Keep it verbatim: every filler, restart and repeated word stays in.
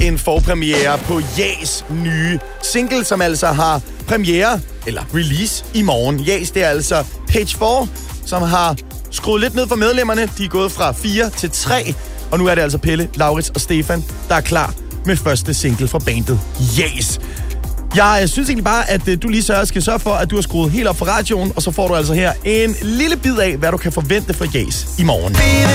en forpremiere på Jas nye single, som altså har premiere, eller release, i morgen. Jas, det er altså Page fire, som har skruet lidt ned for medlemmerne. De er gået fra fire til tre, og nu er det altså Pelle, Laurits og Stefan, der er klar med første single fra bandet Jas. Jeg synes egentlig bare, at du lige så skal sørge for, at du har skruet helt op for radioen, og så får du altså her en lille bid af, hvad du kan forvente fra Jas i morgen.